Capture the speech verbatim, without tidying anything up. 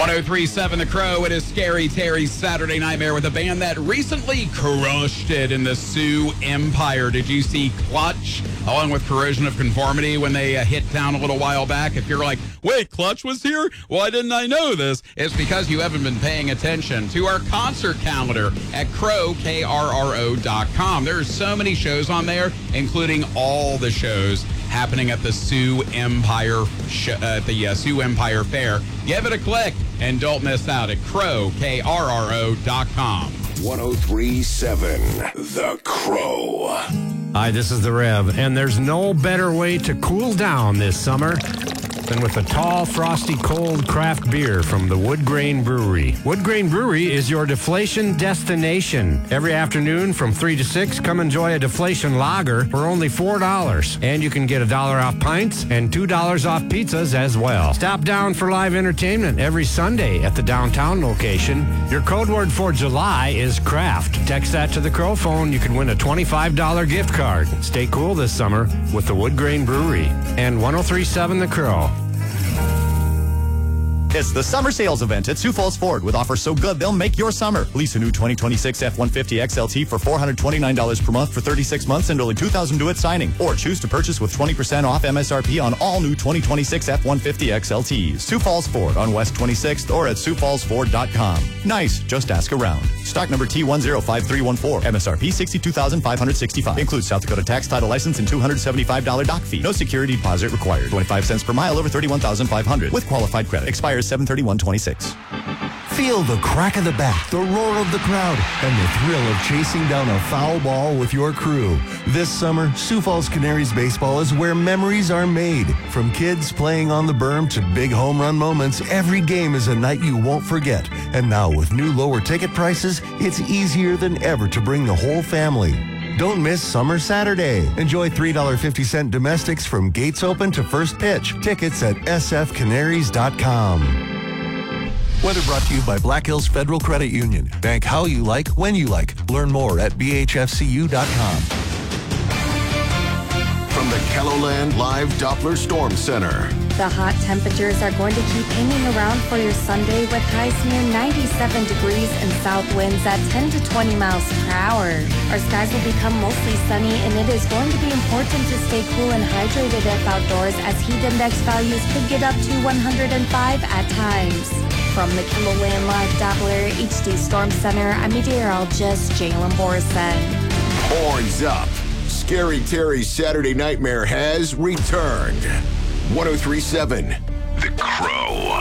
one oh three point seven The Crow. It is Scary Terry's Saturday Nightmare with a band that recently crushed it in the Sioux Empire. Did you see Clutch along with Corrosion of Conformity when they uh, hit town a little while back? If you're like, wait, Clutch was here? Why didn't I know this? It's because you haven't been paying attention to our concert calendar at crow, K R R O dot com. There are so many shows on there, including all the shows happening at the Sioux Empire sh- uh, at the uh, Sioux Empire Fair. Give it a click and don't miss out at crow, K R R O dot com. one oh three point seven The Crow. Hi, this is The Rev, and there's no better way to cool down this summer than with a tall, frosty, cold craft beer from the Wood Grain Brewery. Wood Grain Brewery is your deflation destination. Every afternoon from three to six, come enjoy a deflation lager for only four dollars. And you can get a dollar off pints and two dollars off pizzas as well. Stop down for live entertainment every Sunday at the downtown location. Your code word for July is craft. Text that to the Crow phone. You can win a twenty-five dollars gift card. Stay cool this summer with the Wood Grain Brewery and one oh three point seven The Crow. It's the summer sales event at Sioux Falls Ford with offers so good they'll make your summer. Lease a new twenty twenty-six F one fifty X L T for four hundred twenty-nine dollars per month for thirty-six months and only two thousand dollars due at signing. Or choose to purchase with twenty percent off M S R P on all new twenty twenty-six F one fifty X L Ts. Sioux Falls Ford on West twenty-sixth or at sioux falls ford dot com. Nice, just ask around. Stock number T one zero five three one four. M S R P sixty-two thousand five hundred sixty-five dollars. Includes South Dakota tax, title, license, and two hundred seventy-five dollars dock fee. No security deposit required. twenty-five cents per mile over thirty-one thousand five hundred dollars with qualified credit. Expires seven thirty-one twenty-six. Feel the crack of the bat, the roar of the crowd, and the thrill of chasing down a foul ball with your crew. This summer, Sioux Falls Canaries baseball is where memories are made. From kids playing on the berm to big home run moments, every game is a night you won't forget. And now with new lower ticket prices, it's easier than ever to bring the whole family. Don't miss Summer Saturday. Enjoy three dollars and fifty cents domestics from gates open to first pitch. Tickets at s f canaries dot com. Weather brought to you by Black Hills Federal Credit Union. Bank how you like, when you like. Learn more at b h f c u dot com. From the Kelloland Live Doppler Storm Center. The hot temperatures are going to keep hanging around for your Sunday with highs near ninety-seven degrees and south winds at ten to twenty miles per hour. Our skies will become mostly sunny, and it is going to be important to stay cool and hydrated if outdoors, as heat index values could get up to one hundred five at times. From the Kelloland Live Doppler H D Storm Center, I'm meteorologist Jalen Borson. Horns up. Scary Terry's Saturday Nightmare has returned. one oh three point seven The Crow.